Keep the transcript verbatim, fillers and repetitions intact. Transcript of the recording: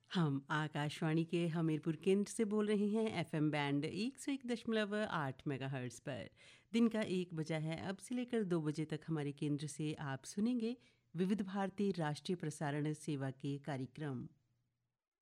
हम आकाशवाणी के हमीरपुर केंद्र से बोल रहे हैं एफएम बैंड एक सौ एक दशमलव आठ मेगाहर्ट्ज़ पर। दिन का एक बजा है। अब से लेकर दो बजे तक हमारे केंद्र से आप सुनेंगे विविध भारती राष्ट्रीय प्रसारण सेवा के कार्यक्रम।